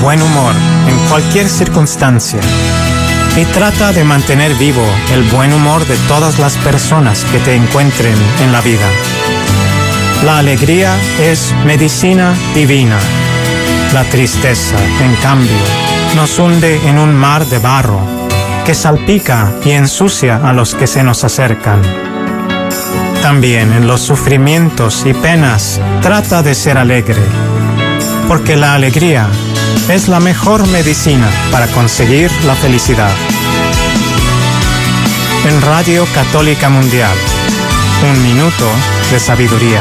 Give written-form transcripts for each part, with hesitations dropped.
buen humor en cualquier circunstancia y trata de mantener vivo el buen humor de todas las personas que te encuentren en la vida. La alegría es medicina divina. La tristeza, en cambio, nos hunde en un mar de barro que salpica y ensucia a los que se nos acercan. También en los sufrimientos y penas trata de ser alegre, porque la alegría es la mejor medicina para conseguir la felicidad. En Radio Católica Mundial, 1 minuto de sabiduría.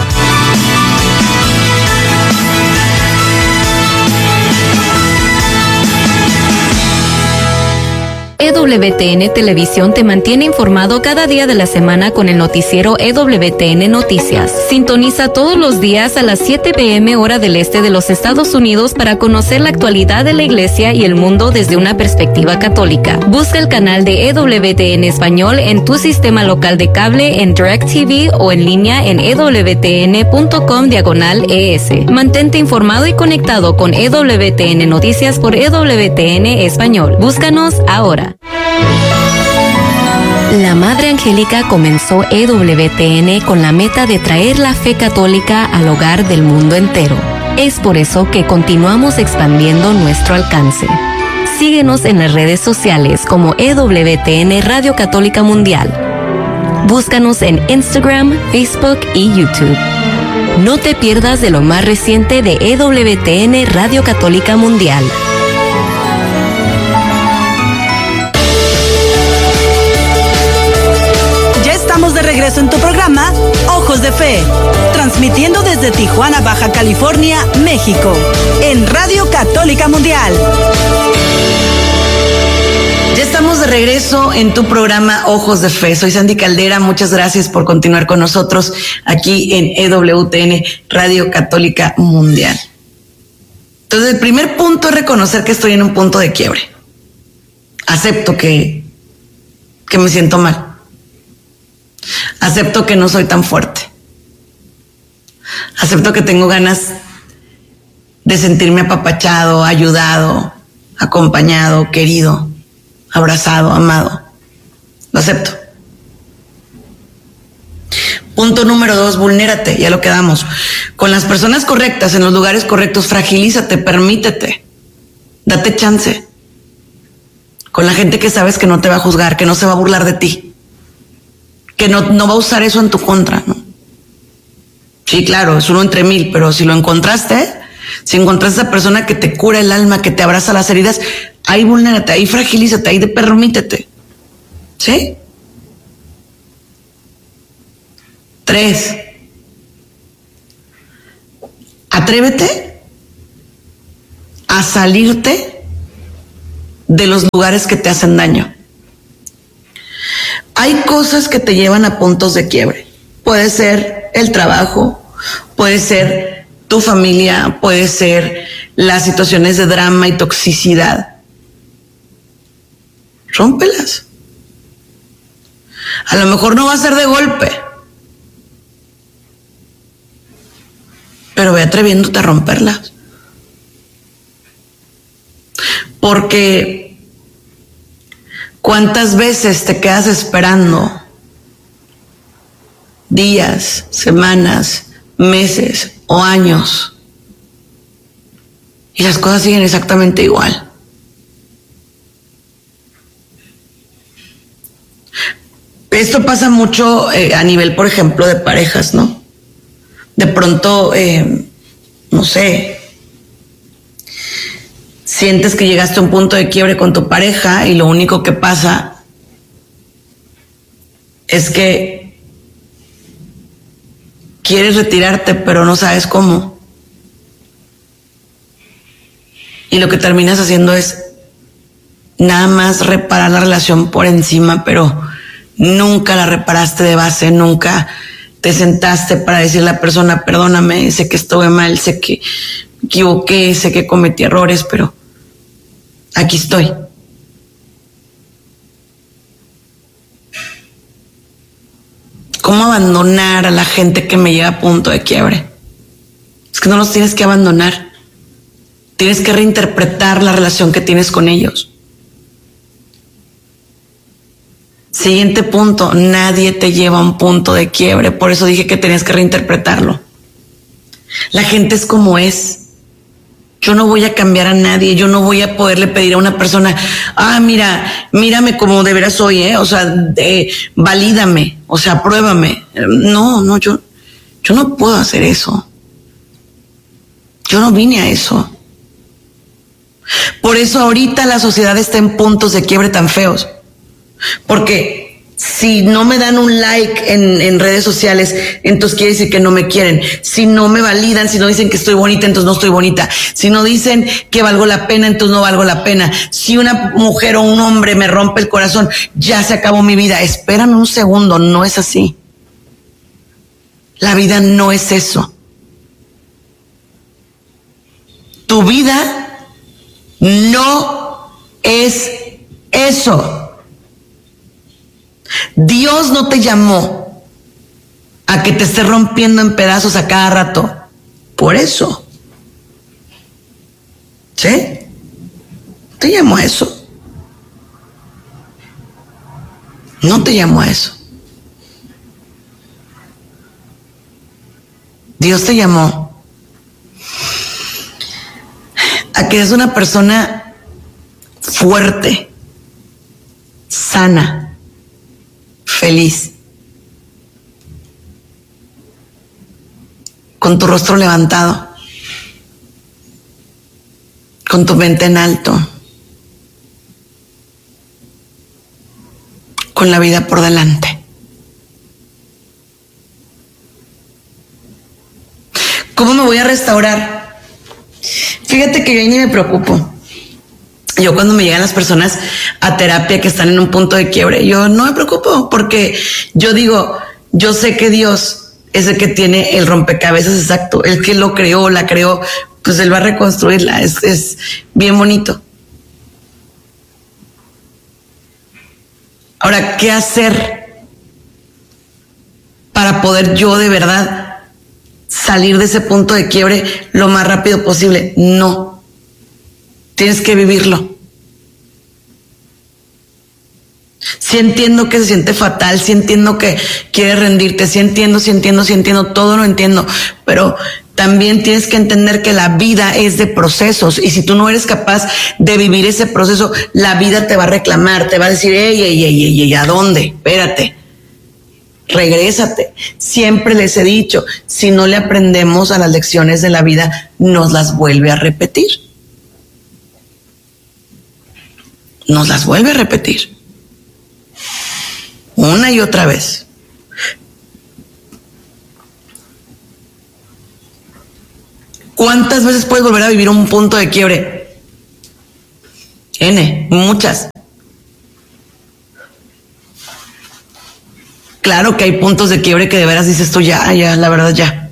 EWTN Televisión te mantiene informado cada día de la semana con el noticiero EWTN Noticias. Sintoniza todos los días a las 7 p.m. hora del este de los Estados Unidos para conocer la actualidad de la Iglesia y el mundo desde una perspectiva católica. Busca el canal de EWTN Español en tu sistema local de cable, en DirecTV o en línea en ewtn.com/ES. Mantente informado y conectado con EWTN Noticias por EWTN Español. Búscanos ahora. La Madre Angélica comenzó EWTN con la meta de traer la fe católica al hogar del mundo entero. Es por eso que continuamos expandiendo nuestro alcance. Síguenos en las redes sociales como EWTN Radio Católica Mundial. Búscanos en Instagram, Facebook y YouTube. No te pierdas de lo más reciente de EWTN Radio Católica Mundial. De regreso en tu programa Ojos de Fe, transmitiendo desde Tijuana, Baja California, México, en Radio Católica Mundial. Ya estamos de regreso en tu programa Ojos de Fe. Soy Sandy Caldera, muchas gracias por continuar con nosotros aquí en EWTN Radio Católica Mundial. Entonces, el primer punto es reconocer que estoy en un punto de quiebre. Acepto que me siento mal. Acepto que no soy tan fuerte. Acepto que tengo ganas de sentirme apapachado, ayudado, acompañado, querido, abrazado, amado. Lo acepto. Punto número 2, vulnérate, ya lo quedamos. Con las personas correctas, en los lugares correctos, fragilízate, permítete. Date chance. Con la gente que sabes que no te va a juzgar, que no se va a burlar de ti. Que no va a usar eso en tu contra, ¿no? Sí, claro, es 1 entre 1000, pero si lo encontraste, si encontraste a esa persona que te cura el alma, que te abraza las heridas, ahí vulnérate, ahí fragilízate, ahí permítete. ¿Sí? 3. Atrévete a salirte de los lugares que te hacen daño. Hay cosas que te llevan a puntos de quiebre. Puede ser el trabajo, puede ser tu familia, puede ser las situaciones de drama y toxicidad. Rómpelas. A lo mejor no va a ser de golpe, pero ve atreviéndote a romperlas. Porque ¿cuántas veces te quedas esperando días, semanas, meses o años y las cosas siguen exactamente igual? Esto pasa mucho a nivel, por ejemplo, de parejas, ¿no? De pronto, no sé, sientes que llegaste a un punto de quiebre con tu pareja y lo único que pasa es que quieres retirarte, pero no sabes cómo. Y lo que terminas haciendo es nada más reparar la relación por encima, pero nunca la reparaste de base, nunca te sentaste para decirle a la persona, perdóname, sé que estuve mal, sé que me equivoqué, sé que cometí errores, pero aquí estoy. ¿Cómo abandonar a la gente que me lleva a punto de quiebre? Es que no los tienes que abandonar. Tienes que reinterpretar la relación que tienes con ellos. Siguiente punto, nadie te lleva a un punto de quiebre. Por eso dije que tenías que reinterpretarlo. La gente es como es. Yo no voy a cambiar a nadie. Yo no voy a poderle pedir a una persona, mírame como de veras soy, o sea, valídame, o sea, pruébame. No, yo no puedo hacer eso. Yo no vine a eso. Por eso ahorita la sociedad está en puntos de quiebre tan feos. Porque si no me dan un like en redes sociales, entonces quiere decir que no me quieren. Si no me validan, si no dicen que estoy bonita, entonces no estoy bonita. Si no dicen que valgo la pena, entonces no valgo la pena. Si una mujer o un hombre me rompe el corazón, ya se acabó mi vida. Espérame un segundo, no es así. La vida no es eso. Tu vida no es eso. Dios no te llamó a que te esté rompiendo en pedazos a cada rato. Por eso. ¿Sí? Te llamó a eso. No te llamó a eso. Dios te llamó a que eres una persona fuerte, sana, feliz, con tu rostro levantado, con tu mente en alto, con la vida por delante. ¿Cómo me voy a restaurar? Fíjate que yo ahí ni me preocupo. Yo cuando me llegan las personas a terapia que están en un punto de quiebre, yo no me preocupo porque yo digo, yo sé que Dios es el que tiene el rompecabezas exacto, el que lo creó, la creó, pues Él va a reconstruirla, es bien bonito. Ahora, ¿qué hacer para poder yo de verdad salir de ese punto de quiebre lo más rápido posible? No. Tienes que vivirlo. Sí entiendo que se siente fatal, sí entiendo que quieres rendirte, sí entiendo, todo lo entiendo, pero también tienes que entender que la vida es de procesos y si tú no eres capaz de vivir ese proceso, la vida te va a reclamar, te va a decir, ey, ¿a dónde? Espérate. Regrésate. Siempre les he dicho, si no le aprendemos a las lecciones de la vida, nos las vuelve a repetir. Nos las vuelve a repetir. Una y otra vez. ¿Cuántas veces puedes volver a vivir un punto de quiebre? Muchas. Claro que hay puntos de quiebre que de veras dices tú, ya, la verdad ya.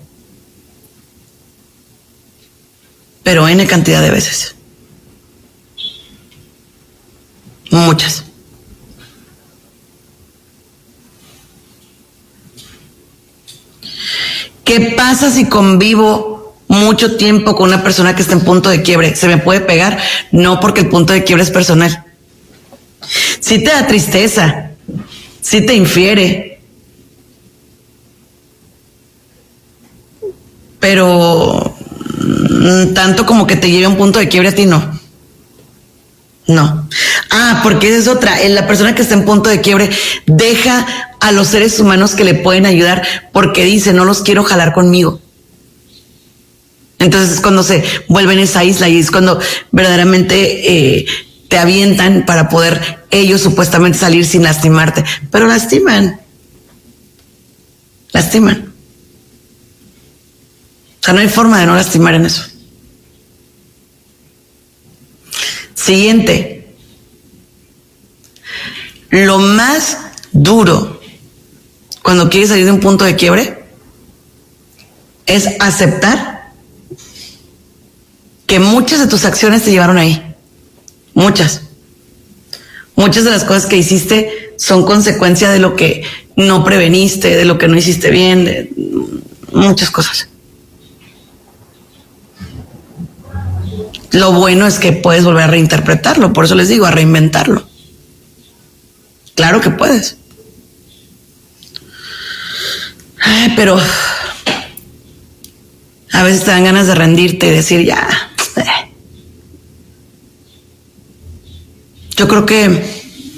Pero cantidad de veces. Muchas. ¿Qué pasa si convivo mucho tiempo con una persona que está en punto de quiebre? ¿Se me puede pegar? No, porque el punto de quiebre es personal. Sí te da tristeza, sí te infiere, pero tanto como que te lleve a un punto de quiebre a ti, no. No. Porque esa es otra. La persona que está en punto de quiebre deja a los seres humanos que le pueden ayudar porque dice, no los quiero jalar conmigo. Entonces es cuando se vuelven esa isla y es cuando verdaderamente te avientan para poder ellos supuestamente salir sin lastimarte. Pero lastiman. O sea, no hay forma de no lastimar en eso. Siguiente. Lo más duro cuando quieres salir de un punto de quiebre es aceptar que muchas de tus acciones te llevaron ahí. Muchas de las cosas que hiciste son consecuencia de lo que no preveniste, de lo que no hiciste bien, de muchas cosas. Lo bueno es que puedes volver a reinterpretarlo, por eso les digo, a reinventarlo. Claro que puedes. Pero a veces te dan ganas de rendirte y decir ya. Yo creo que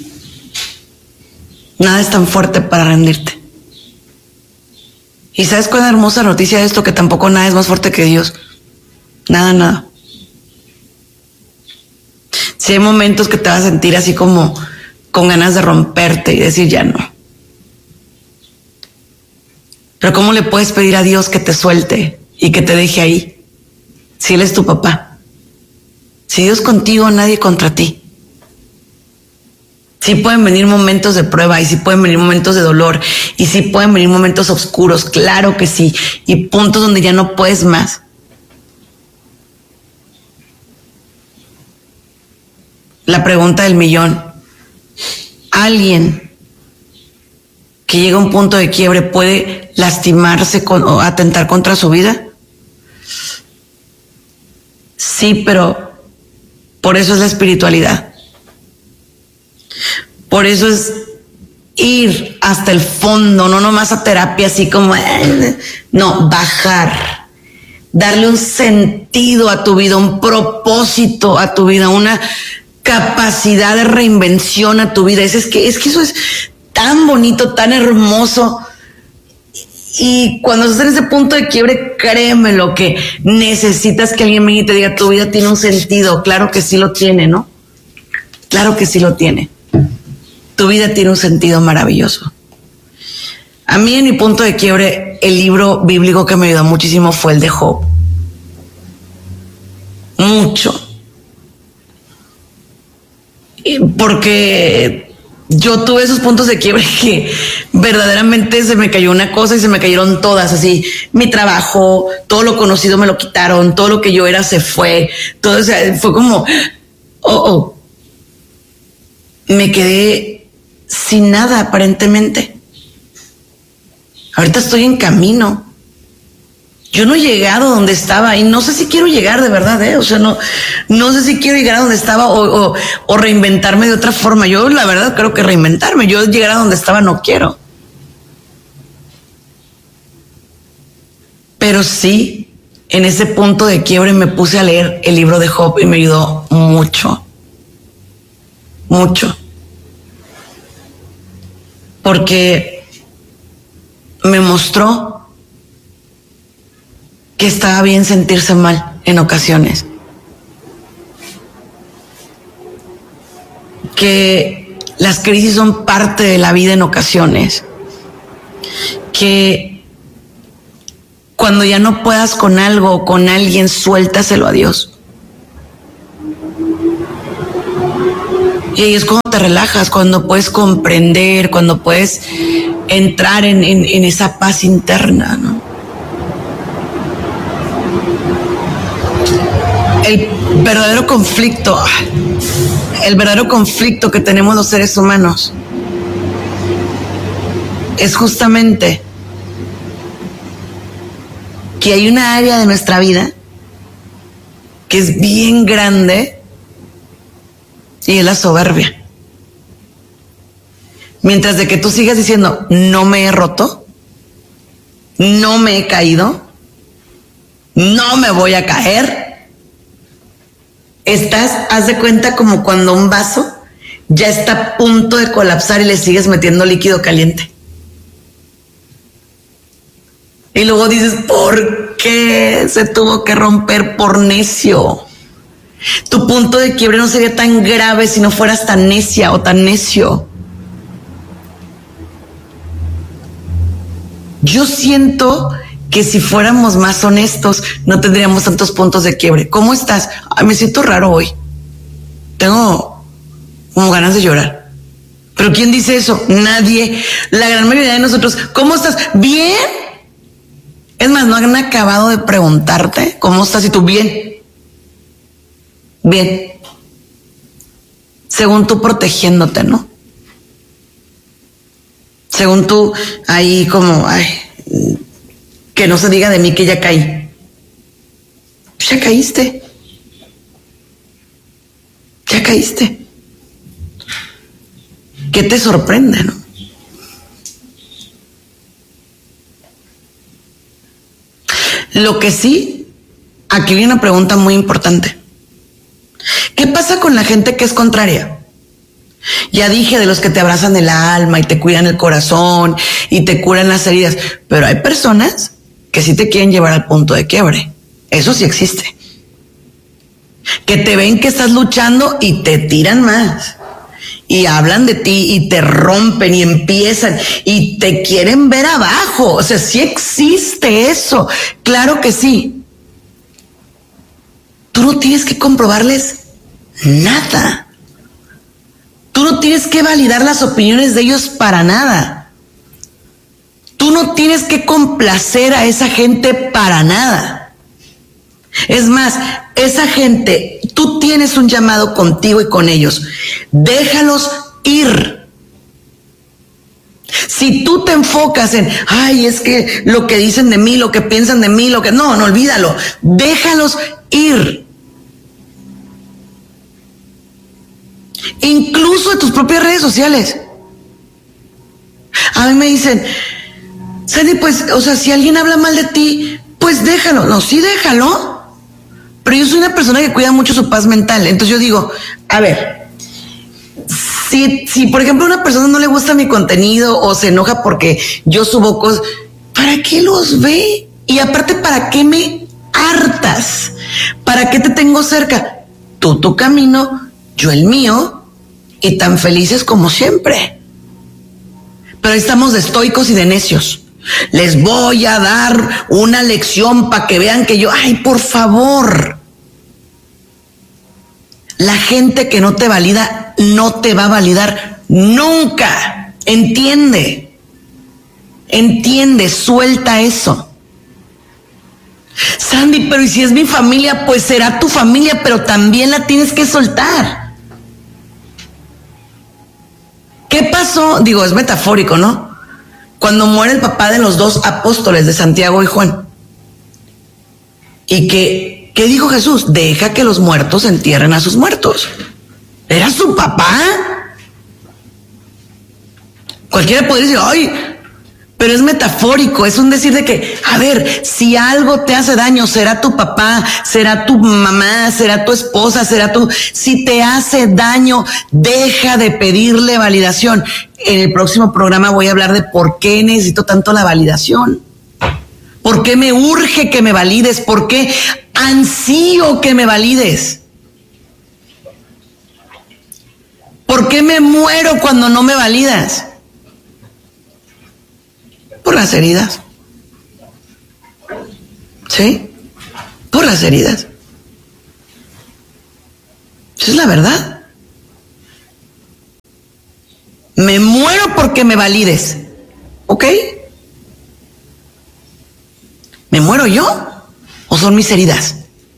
nada es tan fuerte para rendirte. Y ¿sabes cuál es la hermosa noticia de esto? Que tampoco nada es más fuerte que Dios. Nada. Si hay momentos que te vas a sentir así como con ganas de romperte y decir ya no. Pero ¿cómo le puedes pedir a Dios que te suelte y que te deje ahí? Si Él es tu papá. Si Dios contigo, nadie contra ti. Sí pueden venir momentos de prueba y sí pueden venir momentos de dolor y sí pueden venir momentos oscuros, claro que sí, y puntos donde ya no puedes más. La pregunta del millón. ¿Alguien que llega a un punto de quiebre puede lastimarse o atentar contra su vida? Sí, pero por eso es la espiritualidad. Por eso es ir hasta el fondo, no nomás a terapia así como, no, bajar, darle un sentido a tu vida, un propósito a tu vida, una capacidad de reinvención a tu vida. Es que eso es tan bonito, tan hermoso. Y cuando estás en ese punto de quiebre, créeme lo que necesitas que alguien venga y te diga, tu vida tiene un sentido. Claro que sí lo tiene, ¿no? Claro que sí lo tiene. Tu vida tiene un sentido maravilloso. A mí, en mi punto de quiebre, el libro bíblico que me ayudó muchísimo fue el de Job. Mucho. Porque yo tuve esos puntos de quiebre que verdaderamente se me cayó una cosa y se me cayeron todas, así, mi trabajo, todo lo conocido me lo quitaron, todo lo que yo era se fue, todo, o sea, fue como, me quedé sin nada aparentemente. Ahorita estoy en camino. Yo no he llegado donde estaba y no sé si quiero llegar de verdad, o sea, no sé si quiero llegar a donde estaba o reinventarme de otra forma. Yo la verdad creo que reinventarme. Yo llegar a donde estaba no quiero. Pero sí, en ese punto de quiebre me puse a leer el libro de Job y me ayudó mucho. Mucho. Porque me mostró que estaba bien sentirse mal en ocasiones. Que las crisis son parte de la vida en ocasiones. Que cuando ya no puedas con algo o con alguien, suéltaselo a Dios. Y ahí es cuando te relajas, cuando puedes comprender, cuando puedes entrar en esa paz interna, ¿no? El verdadero conflicto que tenemos los seres humanos es justamente que hay una área de nuestra vida que es bien grande y es la soberbia. Mientras de que tú sigas diciendo, no me he roto, no me he caído, no me voy a caer, haz de cuenta como cuando un vaso ya está a punto de colapsar y le sigues metiendo líquido caliente. Y luego dices, ¿por qué se tuvo que romper por necio? Tu punto de quiebre no sería tan grave si no fueras tan necia o tan necio. Yo siento que si fuéramos más honestos, no tendríamos tantos puntos de quiebre. ¿Cómo estás? Ay, me siento raro hoy. Tengo como ganas de llorar. ¿Pero quién dice eso? Nadie. La gran mayoría de nosotros. ¿Cómo estás? ¿Bien? Es más, no han acabado de preguntarte cómo estás y tú bien. Bien. Según tú protegiéndote, ¿no? Según tú ahí como, que no se diga de mí que ya caí. Ya caíste. caíste. ¿Qué te sorprende, no? Lo que sí, aquí viene una pregunta muy importante. ¿Qué pasa con la gente que es contraria? Ya dije de los que te abrazan el alma y te cuidan el corazón y te curan las heridas, pero hay personas que sí te quieren llevar al punto de quiebre. Eso sí existe. Que te ven que estás luchando y te tiran más. Y hablan de ti y te rompen y empiezan y te quieren ver abajo. O sea, sí existe eso. Claro que sí. Tú no tienes que comprobarles nada. Tú no tienes que validar las opiniones de ellos para nada. Tú no tienes que complacer a esa gente para nada. Es más, esa gente, tú tienes un llamado contigo y con ellos. Déjalos ir. Si tú te enfocas en, ay, es que lo que dicen de mí, lo que piensan de mí, no, olvídalo. Déjalos ir. Incluso de tus propias redes sociales. A mí me dicen, Sandy, pues, o sea, si alguien habla mal de ti, pues déjalo. No, sí déjalo. Pero yo soy una persona que cuida mucho su paz mental. Entonces yo digo, a ver, si por ejemplo a una persona no le gusta mi contenido o se enoja porque yo subo cosas, ¿para qué los ve? Y aparte, ¿para qué me hartas? ¿Para qué te tengo cerca? Tú tu camino, yo el mío, y tan felices como siempre. Pero estamos de estoicos y de necios. Les voy a dar una lección para que vean que yo, ay, por favor. La gente que no te valida no te va a validar nunca. Entiende, suelta eso. Sandy, pero ¿y si es mi familia? Pues será tu familia, pero también la tienes que soltar. ¿Qué pasó? Digo, es metafórico, ¿no? Cuando muere el papá de los dos apóstoles, de Santiago y Juan. Y ¿qué dijo Jesús? Deja que los muertos entierren a sus muertos. ¿Era su papá? Cualquiera podría decir, ay, pero es metafórico, es un decir de que, a ver, si algo te hace daño, será tu papá, será tu mamá, será tu esposa, si te hace daño, deja de pedirle validación. En el próximo programa voy a hablar de por qué necesito tanto la validación. ¿Por qué me urge que me valides? ¿Por qué ansío que me valides? ¿Por qué me muero cuando no me validas? Por las heridas. ¿Sí? Por las heridas. Esa es la verdad. Me muero porque me valides. ¿Ok? ¿Me muero yo? ¿O son mis heridas?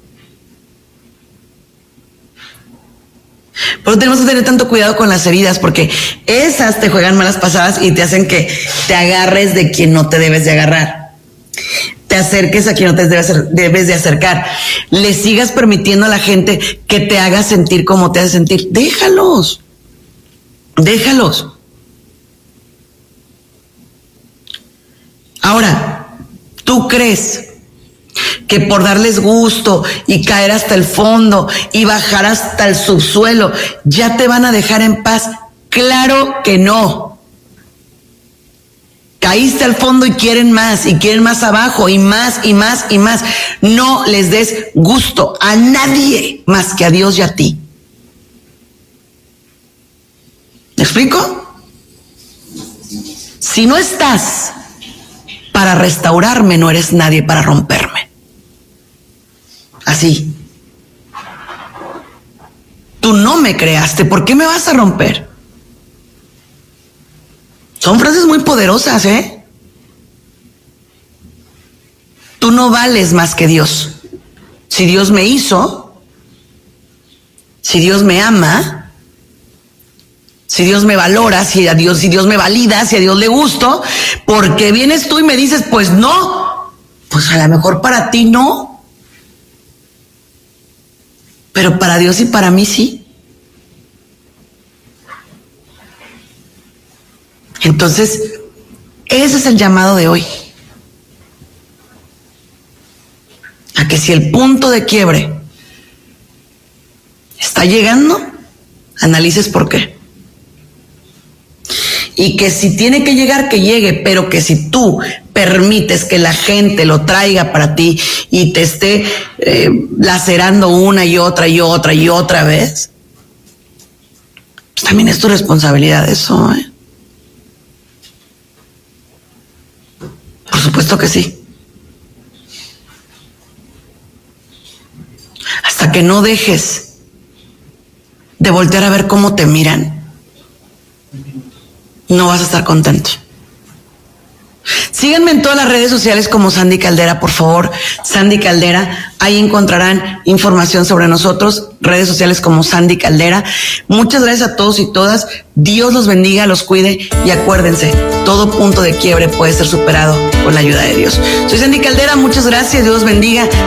Por eso tenemos que tener tanto cuidado con las heridas, porque esas te juegan malas pasadas y te hacen que te agarres de quien no te debes de agarrar. Te acerques a quien no te debes de acercar. Le sigas permitiendo a la gente que te haga sentir como te hace sentir. Déjalos. Ahora, ¿tú crees que por darles gusto y caer hasta el fondo y bajar hasta el subsuelo ya te van a dejar en paz? Claro que no. Caíste al fondo y quieren más abajo y más. No les des gusto a nadie más que a Dios y a ti. ¿Me explico? Si no estás para restaurarme, no eres nadie para romperme. Así. Tú no me creaste, ¿por qué me vas a romper? Son frases muy poderosas, ¿eh? Tú no vales más que Dios. Si Dios me hizo, si Dios me ama, si Dios me valora, si Dios me valida, si a Dios le gusto, ¿por qué vienes tú y me dices, pues no? Pues a lo mejor para ti no. Pero para Dios y para mí sí. Entonces, ese es el llamado de hoy. A que si el punto de quiebre está llegando, analices por qué. Y que si tiene que llegar, que llegue, pero que si tú permites que la gente lo traiga para ti y te esté lacerando una y otra y otra y otra vez, pues también es tu responsabilidad eso, ¿eh? Por supuesto que sí. Hasta que no dejes de voltear a ver cómo te miran, no vas a estar contento. Síganme en todas las redes sociales como Sandy Caldera, por favor. Sandy Caldera, ahí encontrarán información sobre nosotros, redes sociales como Sandy Caldera. Muchas gracias a todos y todas. Dios los bendiga, los cuide y acuérdense, todo punto de quiebre puede ser superado con la ayuda de Dios. Soy Sandy Caldera, muchas gracias, Dios los bendiga.